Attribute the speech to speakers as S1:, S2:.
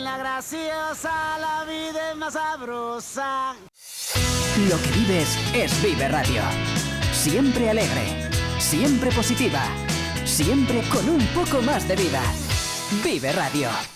S1: la graciosa, la vida es más sabrosa.
S2: Lo que vives es Vive Radio. Siempre alegre, siempre positiva, siempre con un poco más de vida. Vive Radio.